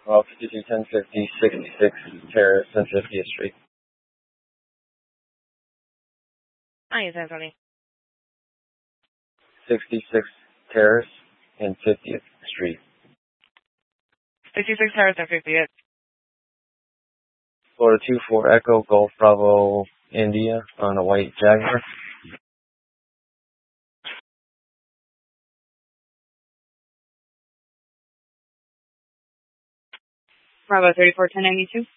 Well, 521050, 66 Terrace and 50th Street. Ahí está, Tony. 66 Terrace and 50th Street. 66 Terrace and 50th. Florida 24 Echo Golf Bravo India on a white Jaguar. Bravo 341092.